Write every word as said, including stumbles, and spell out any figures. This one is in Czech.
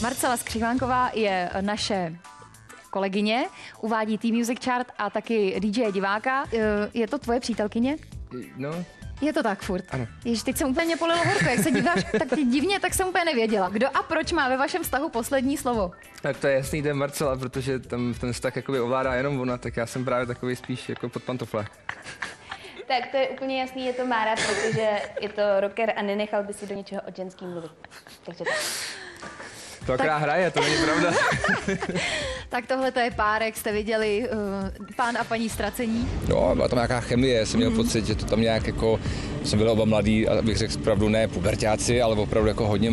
Marcela Skřivánková je naše kolegyně, uvádí T-Music Chart a taky D J diváka. Je to tvoje přítelkyně? No. Je to tak furt? Ano. Ježiš, teď jsem úplně polila horko, jak se díváš tak divně, tak jsem úplně nevěděla. Kdo a proč má ve vašem vztahu poslední slovo? Tak to je jasný, to je Marcela, protože tam ten vztah jakoby ovládá jenom ona, tak já jsem právě takový spíš jako pod pantofle. Tak to je úplně jasný, je to Mára, protože je to rocker a nenechal by si do něčeho od ženský mluvit. Takže tak. To akorát hraje, to není pravda. Tak tohle to je párek, jste viděli, uh, pán a paní ztracení? No, byla tam nějaká chemie, jsem měl mm. pocit, že to tam nějak jako, jsem byl oba mladý, abych řekl pravdu, ne puberťáci, ale opravdu jako hodně